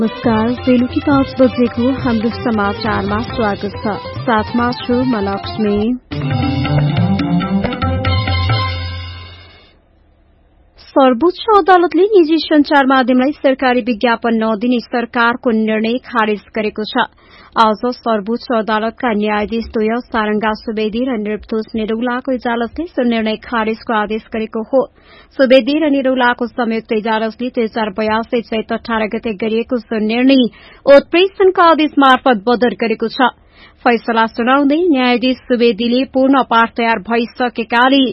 नमस्कार, बेलुकी 5 बजेको हाम्रो समाचारमा स्वागत छ। साथमा छु म लक्ष्मी। सर्वोच्च अदालतले निजी संचार माध्यमलाई सरकारी विज्ञापन नदिने सरकारको निर्णय खारेज गरेको छ। आज सर्वोच्च अदालतका न्यायाधीश द्वय सारंगा सुवेदी र निर्दोष निरौलाको इजलासले सो निर्णय खारेजको आदेश गरेको हो। सुवेदी र निरौलाको संयुक्त इजलासले 2082 चैत 18 गते गरिएको सो निर्णय उत्प्रेषणका आदेश मार्फत बदर गरेको छ। फैसला सुनाउँदै न्यायाधीश सुवेदीले पूर्ण पाठ तयार भइसकेकाले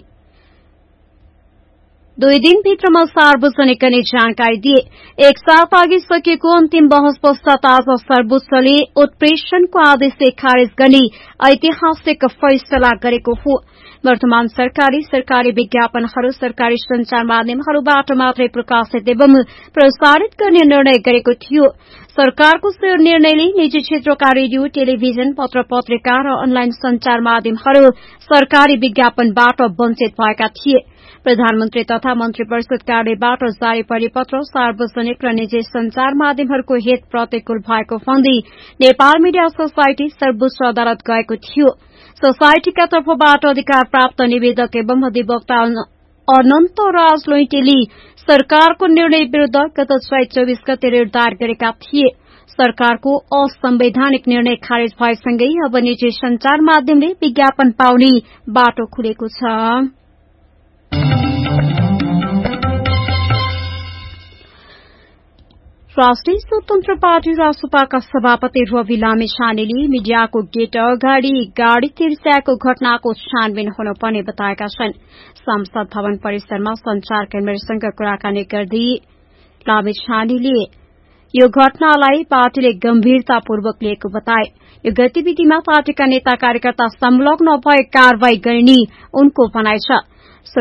2 दिनभित्रमा सार्वजनिक गर्ने जानकारी दिए। एक साथ अघि सकिएको अन्तिम बहस पश्चात आज सर्वोच्चले उत्प्रेषणको आदेशले खारेज गर्ने ऐतिहासिक फैसला गरेको हो। वर्तमान सरकारी विज्ञापनहरू सरकारी संचार माध्यमहरूबाट मात्रै प्रकाशित एवं प्रसारित गर्ने निर्णय गरेको थियो। सरकारको सो निर्णयले निजी क्षेत्रका रेडियो, टेलिभिजन, पत्र पत्रिका र अनलाइन संचार माध्यमहरू सरकारी विज्ञापनबाट वञ्चित भएका थिए। प्रधानमन्त्री तथा मन्त्री परिषद कार्यालयबाट जारी परिपत्र सार्वजनिक र निजी संचार माध्यमहरूको हित प्रतिकूल भएको भन्दै नेपाल मीडिया सोसाइटी सर्वोच्च अदालत गएको थियो। सोसाइटीका तर्फबाट अधिकार प्राप्त निवेदक एवं अधिवक्ता अनन्त राज लुइटेले सरकारको निर्णय विरूद्ध गत चैत 24 गते रिट दायर गरेका थिए। सरकारको असंवैधानिक निर्णय खारेज भएसँगै अब निजी संचार माध्यमले विज्ञापन पाउने बाटो खुलेको छ। राष्ट्रिय स्वतन्त्र पार्टी रासपाका सभापति रवि लामिछानेले मिडियाको गेट अगाडि गाड़ी तिर्स्याएको घटनाको छानबिन हुनुपर्ने बताएका छन्। संसद भवन परिसरमा संचारकर्मीहरूसँग कुराकानी गर्दै लामिछानेले यो घटनालाई पार्टीले गम्भीरतापूर्वक लिएको बताए। यो गतिविधिमा पार्टीका नेता कार्यकर्ता संलग्न भए कारवाही गरिने उनको भनाइ छ। सो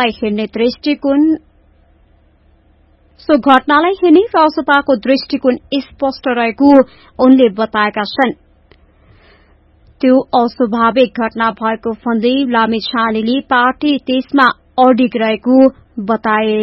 घटनालाई हेर्ने रासपाको दृष्टिकोण स्पष्ट रहेको उनले बताएका छन्। त्यो अस्वाभाविक घटना भएको भन्दै लामिछानेले पार्टी त्यसमा अडिग रहेको बताए।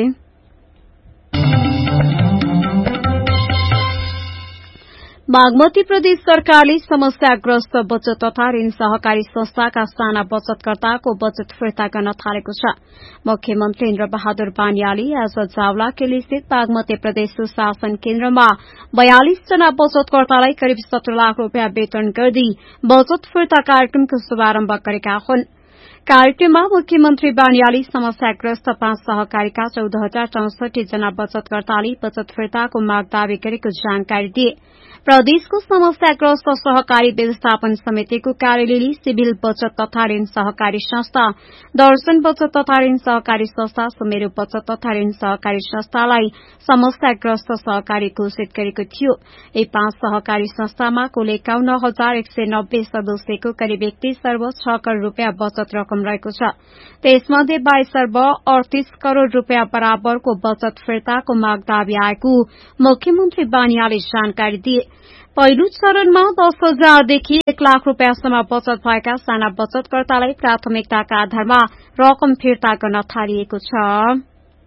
बागमती प्रदेश सरकारले समस्याग्रस्त बचत तथा ऋण सहकारी संस्थाका साना बचतकर्ताको बचत फिर्ता गर्न थालेको छ। मुख्यमन्त्री इन्द्र बहादुर बानियाले आज जावलाखेल स्थित बागमती प्रदेश सुशासन केन्द्रमा 42 जना बचतकर्तालाई करिब 17 लाख रूपियाँ वेतन गर्दै बचत फिर्ता कार्यक्रमको शुभारम्भ गरेका हुन्। कार्यक्रममा मुख्यमन्त्री बानियाले समस्याग्रस्त 5 सहकारीका 14,064 जना बचतकर्ताले बचत फिर्ताको माग दावी गरेको जानकारी दिए। प्रदेशको समस्याग्रस्त सहकारी व्यवस्थापन समितिको कार्यालयले सिभिल बचत तथा ऋण सहकारी संस्था, दर्शन बचत तथा ऋण सहकारी संस्था, सुमेरु बचत तथा ऋण सहकारी संस्थालाई समस्याग्रस्त सहकारी घोषित गरेको थियो। यी 5 सहकारी संस्थामा कुल 51,190 सदस्यको करिब 31 अर्ब 6 करोड़ रूपियाँ बचत रकम रहेको छ। त्यसमध्ये 22 अर्ब 38 करोड़ रूपियाँ बराबरको बचत फिर्ताको माग दावी आएको मुख्यमन्त्री बानियाले जानकारी दिए। पहिलो चरणमा 10,000 देखि 1 लाख रूपियाँसम्म बचत भएका साना बचतकर्तालाई प्राथमिकताका आधारमा रकम फिर्ता गर्न थालिएको छ।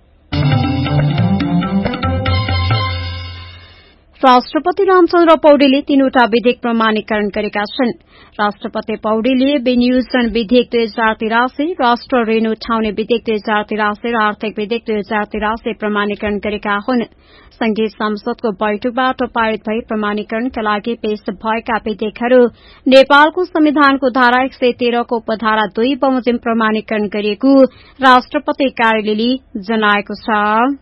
राष्ट्रपति रामचन्द्र पौडेलले 3वटा विधेयक प्रमाणीकरण गरेका छन्। राष्ट्रपति पौडेलले विनियोजन विधेयक 2083, राष्ट्र ऋण उठाउने विधेयक 2083 र आर्थिक विधेयक 2083 प्रमाणीकरण गरेका हुन्। संघीय संसदको बैठकबाट पारित भई प्रमाणीकरणका लागि पेश भएका विधेयकहरू नेपालको संविधानको धारा 113 को उपधारा 2 बमोजिम प्रमाणीकरण गरिएको राष्ट्रपति कार्यालयले जनाएको छ।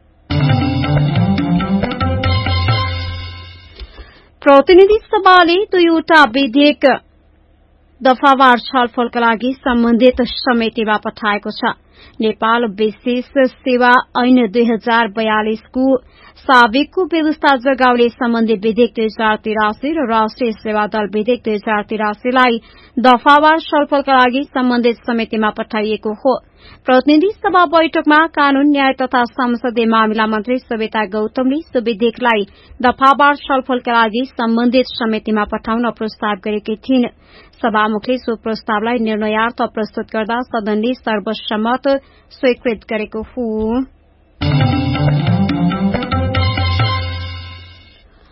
प्रतिनिधि सभाले 2वटा विधेयक दफावार छलफलका लागि सम्बन्धित समितिमा पठाएको छ। नेपाल विशेष सेवा ऐन 2042 को साबिकको व्यवस्था जगाउने सम्बन्धी विधेयक 2083 र राष्ट्रिय सेवा दल विधेयक 2083 लाई दफावार छलफलका लागि सम्बन्धित समितिमा पठाइएको हो। प्रतिनिधि सभा बैठकमा कानून, न्याय तथा संसदीय मामिला मन्त्री सविता गौतमले सो विधेयकलाई दफावार छलफलका लागि सम्बन्धित समितिमा पठाउन प्रस्ताव गरेकी थिइन्। सभामुखले सो प्रस्तावलाई निर्णयार्थ प्रस्तुत गर्दा सदनले सर्वसम्मत स्वीकृत गरेको हो।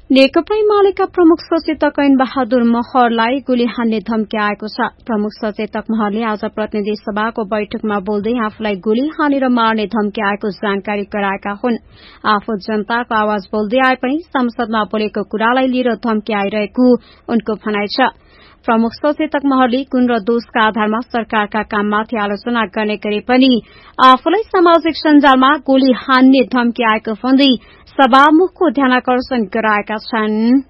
नेकपा एमालेका प्रमुख सचेतक ऐन बहादुर महरलाई गोली हान्ने धम्की आएको छ। प्रमुख सचेतक महरले आज प्रतिनिधि सभाको बैठकमा बोल्दै आफूलाई गोली हानेर मार्ने धम्की आएको जानकारी गराएका हुन्। आफू जनताको आवाज बोल्दै आए पनि संसदमा बोलेको कुरालाई लिएर धम्की आइरहेको उनको भनाइ छ। प्रमुख सचेतक महरले गुण र दोषका आधारमा सरकारका काममाथि आलोचना गर्ने गरे पनि आफूलाई सामाजिक सञ्जालमा गोली हान्ने धम्की आएको भन्दै सभामुखको ध्यानाकर्षण गराएका छन्।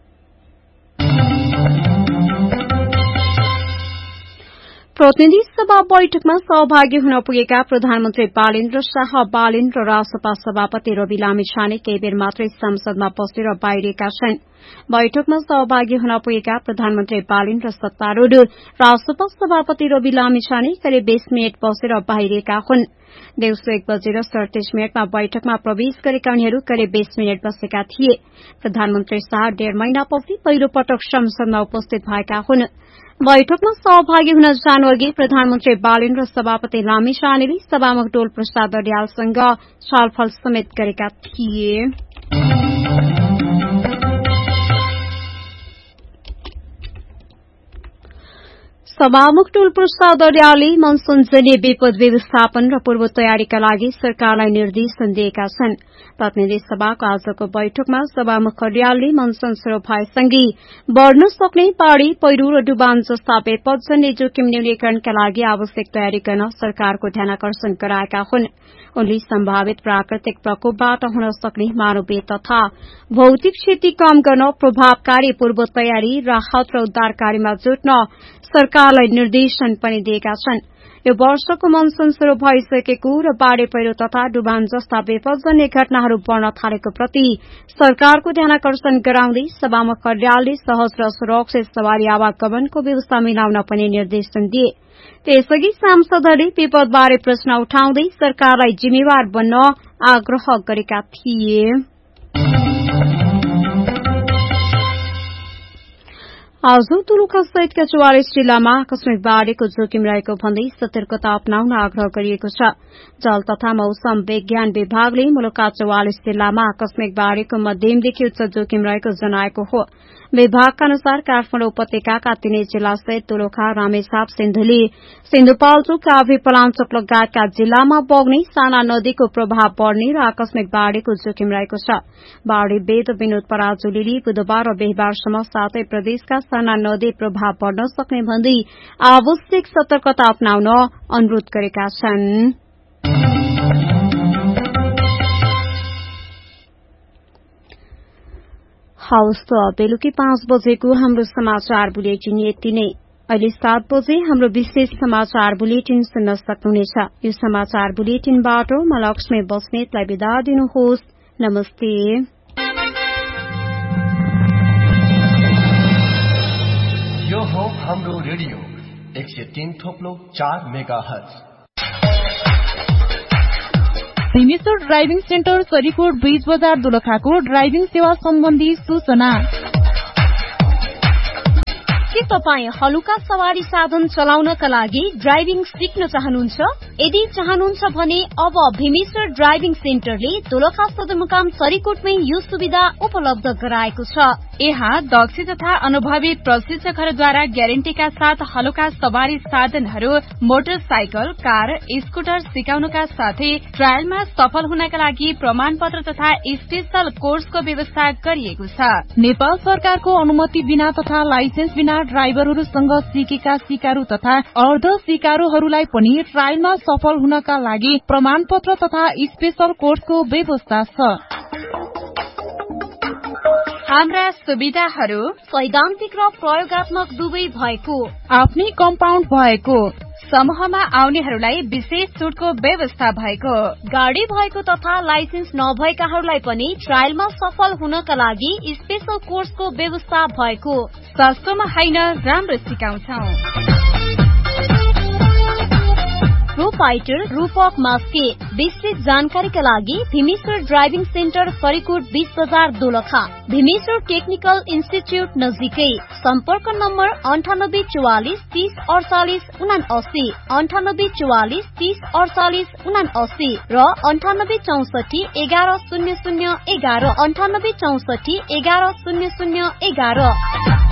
प्रतिनिधि सभा बैठकमा सहभागी हुन पुगेका प्रधानमन्त्री बालेन्द्र शाह बालेन र रासपा सभापति रवि लामिछाने केही बेर मात्रै संसदमा बसेर बाहिरिएका छन्। बैठकमा सहभागी हुन पुगेका प्रधानमन्त्री बालेन र सत्तारूढ़ रासपा सभापति रवि लामिछाने करिब 20 मिनट बसेर बाहिरिएका हुन्। दिउँसो 1:37 मा बैठकमा प्रवेश गरेका उनीहरू करिब 20 मिनट बसेका थिए। प्रधानमन्त्री शाह 1.5 महिनापछि पहिलो पटक संसदमा उपस्थित भएका हुन्। बैठकमा सहभागी हुन जानुअघि प्रधानमन्त्री बालेन र सभापति लामिछानेले सभामुख डोल प्रसाद अर्यालसँग छलफल समेत गरेका थिए। सभामुख डोल प्रसाद अर्यालले मनसूनजन्य विपद व्यवस्थापन र पूर्व तयारीका लागि सरकारलाई निर्देशन दिएका छन्। प्रतिनिधि सभाको आजको बैठकमा सभामुख अर्यालले मनसून शुरू भएसँगै बढ़न सक्ने बाढ़ी पहिरो र डुबान जस्ता विपदजन्य जोखिम न्यूनीकरणका लागि आवश्यक तयारी गर्न सरकारको ध्यानाकर्षण गराएका हुन्। उनले सम्भावित प्राकृतिक प्रकोपबाट हुन सक्ने मानवीय तथा भौतिक क्षति कम गर्न प्रभावकारी पूर्व तयारी राहत र उद्धार कार्यमा जुट्न सरकारलाई निर्देशन पनि दिएका छन्। यो वर्षको मनसून शुरू भइसकेको र बाढ़ी पहिरो तथा डुबान जस्ता विपदजन्य घटनाहरू बढ़न थालेको प्रति सरकारको ध्यानाकर्षण गराउँदै सभामुख अर्यालले सहज र सुरक्षित सवारी आवागमनको व्यवस्था मिलाउन पनि निर्देशन दिए। त्यसअघि सांसदहरूले विपदबारे प्रश्न उठाउँदै सरकारलाई जिम्मेवार बन्न आग्रह गरेका थिए। आज तुलुका सहितका 44 जिल्लामा आकस्मिक बाढ़ीको जोखिम रहेको भन्दै सतर्कता अपनाउन आग्रह गरिएको छ। जल तथा मौसम विज्ञान विभागले मुलुकका 44 जिल्लामा आकस्मिक बाढ़ीको मध्यमदेखि उच्च जोखिम रहेको जनाएको हो। विभागका अनुसार काठमाडौँ उपत्यकाका 3 जिल्लासहित दोलखा, रामेछाप, सिन्धुली, सिन्धुपाल्चोक, काभ्रे, पलाञ्चोक लगायतका जिल्लामा बग्ने साना नदीको प्रभाव बढ़ने र आकस्मिक बाढ़ीको जोखिम रहेको छ। बाढ़ीविद विनोद पराजुलीले बुधबार र बिहीबारसम्म 7 प्रदेशका साना नदी प्रभाव बढ़न सक्ने भन्दै आवश्यक सतर्कता अपनाउन अनुरोध गरेका छन्। हवस् त बेलुकी 5 बजेको हाम्रो समाचार बुलेटिन यति नै। अहिले 7 बजे हाम्रो विशेष समाचार बुलेटिन सुन्न सक्नुहुनेछ। यो समाचार बुलेटिनबाट म लक्ष्मी बस्नेतलाई बिदा दिनुहोस्। नमस्ते। यो हो हाम्रो radio 103.4 megahertz. Himeshwar driving centre Sarikot bridge बजार दोलखाको ड्राइभिङ सेवा सम्बन्धी सूचना। के तपाई हलुका सवारी साधन चलाउनका लागि ड्राइभिङ सिक्न चाहनुहुन्छ? यदि चाहनुहुन्छ भने अब हिमेश्वर ड्राइभिङ सेन्टरले दोलखा सदरमुकाम सरीकोटमै यो सुविधा उपलब्ध गराएको छ। यहाँ दक्ष तथा अनुभवी प्रशिक्षकहरूद्वारा ग्यारेन्टीका साथ हलुका सवारी साधनहरू, मोटरसाइकल, कार, स्कुटर सिकाउनका साथै ट्रायलमा सफल हुनका लागि प्रमाणपत्र तथा स्पेशल कोर्सको व्यवस्था गरिएको छ। नेपाल सरकारको अनुमति बिना तथा लाइसेन्स बिना ड्राइभरहरूसँग सिकेका सिकारु तथा अर्ध सिकारुहरूलाई पनि ट्रायलमा सफल हुनका लागि प्रमाणपत्र तथा स्पेशल कोर्सको व्यवस्था छ। हाम्रा सुविधाहरू सैद्धान्तिक र प्रयोगात्मक दुवै भएको, आफ्नै कम्पाउन्ड भएको, समूहमा आउनेहरूलाई विशेष छुटको व्यवस्था भएको, गाडी भएको तथा लाइसेन्स नभएकाहरूलाई पनि ट्रायलमा सफल हुनका लागि स्पेशल कोर्सको व्यवस्था भएको। सस्तोमा होइन, राम्रो सिकाउँछौ। प्रोपाइटर रूपक मास्के। विस्तृत जानकारीका लागि भीमेश्वर ड्राइभिङ सेन्टर फरीकोट 20 बजार दोलखा, भीमेश्वर टेक्निकल इन्स्टिच्युट नजिकै। सम्पर्क नम्बर 9844 30 48 79, 9844 30 48 79 र 9864 11 00 11, 9864 11 00 11।